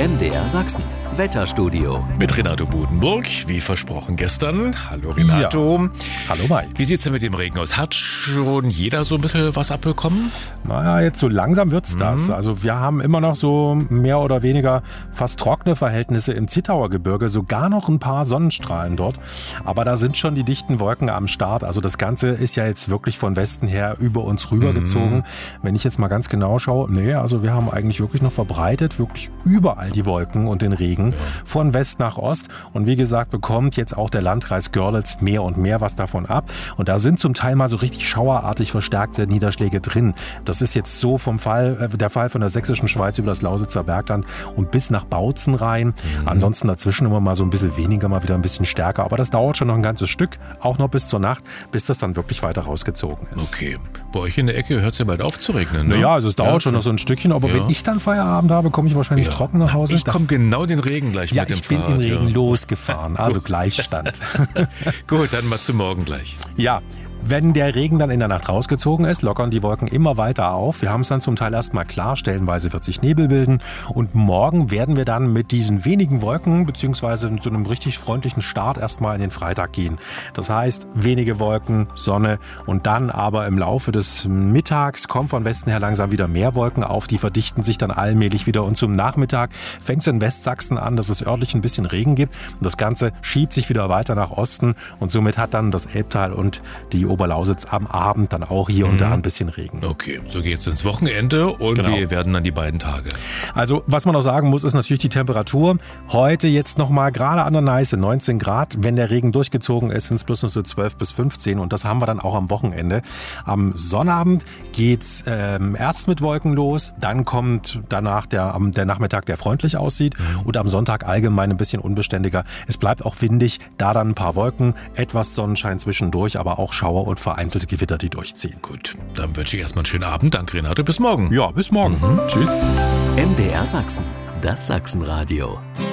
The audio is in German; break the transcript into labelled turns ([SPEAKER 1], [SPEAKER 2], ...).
[SPEAKER 1] MDR Sachsen. Wetterstudio.
[SPEAKER 2] Mit Renato Budenburg, wie versprochen gestern. Hallo Renato.
[SPEAKER 3] Ja. Hallo Mike.
[SPEAKER 2] Wie sieht es denn mit dem Regen aus? Hat schon jeder so ein bisschen was abbekommen?
[SPEAKER 3] Naja, jetzt so langsam wird's das. Also wir haben immer noch so mehr oder weniger fast trockene Verhältnisse im Zittauer Gebirge, sogar noch ein paar Sonnenstrahlen dort. Aber da sind schon die dichten Wolken am Start. Also das Ganze ist ja jetzt wirklich von Westen her über uns rübergezogen. Wenn ich jetzt mal ganz genau schaue, also wir haben eigentlich wirklich noch verbreitet, wirklich überall die Wolken und den Regen. Von West nach Ost. Und wie gesagt, bekommt jetzt auch der Landkreis Görlitz mehr und mehr was davon ab. Und da sind zum Teil mal so richtig schauerartig verstärkte Niederschläge drin. Das ist jetzt so der Fall von der sächsischen Schweiz über das Lausitzer Bergland und bis nach Bautzen rein. Ansonsten dazwischen immer mal so ein bisschen weniger, mal wieder ein bisschen stärker. Aber das dauert schon noch ein ganzes Stück, auch noch bis zur Nacht, bis das dann wirklich weiter rausgezogen ist.
[SPEAKER 2] Okay. Bei euch in der Ecke hört es ja bald auf zu regnen, ne?
[SPEAKER 3] Naja, also es dauert schon noch so ein Stückchen. Aber wenn ich dann Feierabend habe, komme ich wahrscheinlich trocken nach Hause.
[SPEAKER 2] Ich komme genau den Regen gleich mit dem Fahrrad.
[SPEAKER 3] Ja, ich bin im Regen losgefahren, also Gleichstand.
[SPEAKER 2] Gut, dann mal zu morgen gleich.
[SPEAKER 3] Ja. Wenn der Regen dann in der Nacht rausgezogen ist, lockern die Wolken immer weiter auf. Wir haben es dann zum Teil erstmal klar, stellenweise wird sich Nebel bilden. Und morgen werden wir dann mit diesen wenigen Wolken beziehungsweise mit so einem richtig freundlichen Start erstmal in den Freitag gehen. Das heißt, wenige Wolken, Sonne und dann aber im Laufe des Mittags kommen von Westen her langsam wieder mehr Wolken auf. Die verdichten sich dann allmählich wieder und zum Nachmittag fängt es in Westsachsen an, dass es örtlich ein bisschen Regen gibt. Und das Ganze schiebt sich wieder weiter nach Osten und somit hat dann das Elbtal und die Oberlausitz am Abend dann auch hier und da ein bisschen Regen.
[SPEAKER 2] Okay, so geht's ins Wochenende und wir werden dann die beiden Tage.
[SPEAKER 3] Also, was man noch sagen muss, ist natürlich die Temperatur. Heute jetzt nochmal gerade an der Neiße 19 Grad. Wenn der Regen durchgezogen ist, sind es bloß noch so 12 bis 15 und das haben wir dann auch am Wochenende. Am Sonnabend geht's erst mit Wolken los, dann kommt danach der Nachmittag, der freundlich aussieht und am Sonntag allgemein ein bisschen unbeständiger. Es bleibt auch windig, da dann ein paar Wolken, etwas Sonnenschein zwischendurch, aber auch Schauer und vereinzelte Gewitter, die durchziehen.
[SPEAKER 2] Gut, dann wünsche ich erstmal einen schönen Abend. Danke, Renate. Bis morgen.
[SPEAKER 3] Ja, bis morgen. Tschüss.
[SPEAKER 1] MDR Sachsen. Das Sachsenradio.